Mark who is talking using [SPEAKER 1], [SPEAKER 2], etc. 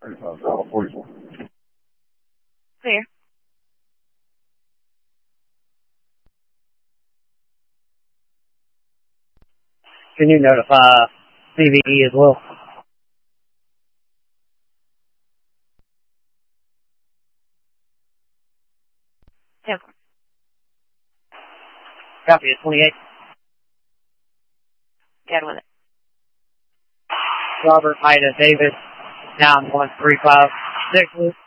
[SPEAKER 1] 44.
[SPEAKER 2] Clear.
[SPEAKER 3] Can you notify CVE as well?
[SPEAKER 2] Temple.
[SPEAKER 3] Copy at 28.
[SPEAKER 2] Get with it.
[SPEAKER 3] Robert Ida Davis, 9135. 6